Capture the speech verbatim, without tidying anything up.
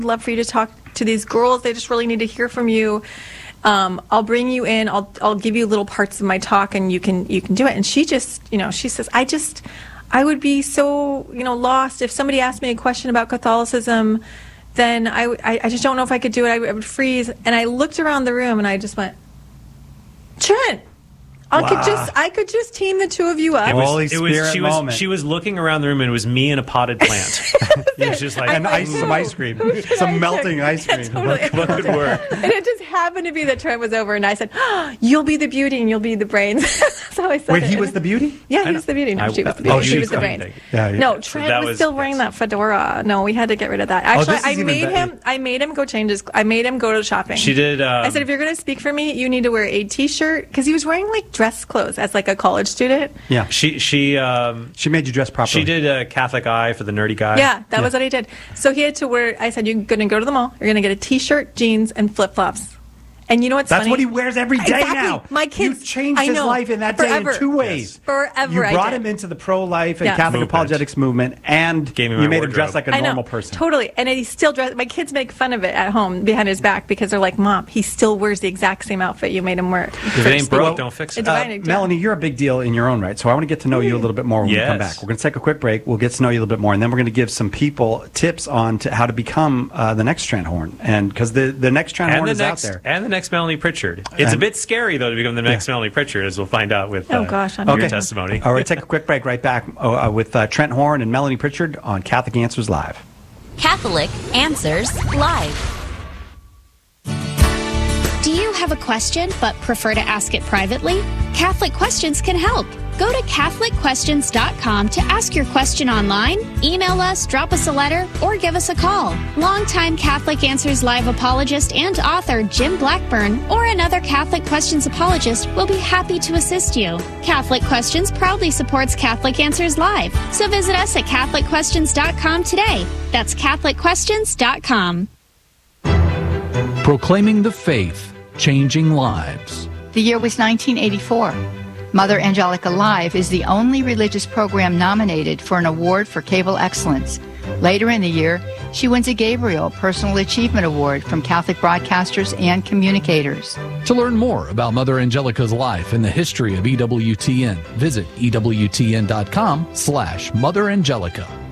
I'd love for you to talk to these girls. They just really need to hear from you. Um, I'll bring you in. I'll I'll give you little parts of my talk, and you can you can do it." And she just, you know, she says, "I just, I would be so, you know, lost if somebody asked me a question about Catholicism. Then I, I, I just don't know if I could do it. I, I would freeze." And I looked around the room, and I just went, "Trent, I Wow. could just I could just team the two of you up." It was, Holy it was, Spirit she moment. was she was looking around the room, and it was me and a potted plant. It was just like And I ice, know. some ice cream. Who should Some I melting pick? ice Yeah, cream. totally. what could work. And it just happened to be that Trent was over, and I said, oh, "You'll be the beauty, and you'll be the brains." That's how I said Wait, it. he was the beauty? Yeah, I he was the beauty. No, I- she was the oh, beauty. she She was was the the brains. beauty. Yeah, yeah. No, So Trent that was, was- still wearing yes. that fedora. No, we had to get rid of that. Actually, this is I even made better. him. I made him go change his. I made him go to shopping. She did. Um, I said, "If you're going to speak for me, you need to wear a T-shirt," because he was wearing like dress clothes as like a college student. Yeah. She she um, She made you dress properly. she did a Catholic eye for the nerdy guy. Yeah, that Yeah. was what I did. So he had to wear. I said, "You're going to go to the mall. You're going to get a T-shirt, jeans, and flip flops." And you know what's That's funny? what he wears every day Exactly. now. My kids, You changed I his know, life in that forever. day in two ways. Yes. Forever, You I brought did. him into the pro-life and Yeah. Catholic Movement. apologetics movement, and Gave him you my made him wardrobe. dress like a I know, normal person. totally. And he still dress. My kids make fun of it at home behind his back because they're like, "Mom, he still wears the exact same outfit you made him wear." If it ain't broke, don't fix it. It's Uh, fine, yeah. Melanie, you're a big deal in your own right, so I want to get to know you a little bit more when we come Yes. back. We're going to take a quick break. We'll get to know you a little bit more, and then we're going to give some people tips on to how to become uh, the next Trent Horn, and because the the next Trent And Horn the is next out there. and the next Melanie Pritchard. It's a And- bit scary though to become the next Melanie Pritchard, as we'll find out with uh, Oh, gosh, I your don't know. testimony. All right, take a quick break. Right back uh, with uh, Trent Horn and Melanie Pritchard on Catholic Answers Live. Catholic Answers Live. Do you have a question but prefer to ask it privately? Catholic Questions can help. Go to Catholic Questions dot com to ask your question online, email us, drop us a letter, or give us a call. Longtime Catholic Answers Live apologist and author Jim Blackburn or another Catholic Questions apologist will be happy to assist you. Catholic Questions proudly supports Catholic Answers Live, so visit us at Catholic Questions dot com today. That's Catholic Questions dot com. Proclaiming the faith, changing lives. The year was nineteen eighty-four. Mother Angelica Live is the only religious program nominated for an award for cable excellence. Later in the year, she wins a Gabriel Personal Achievement Award from Catholic broadcasters and communicators. To learn more about Mother Angelica's life and the history of E W T N, visit E W T N dot com slash Mother Angelica.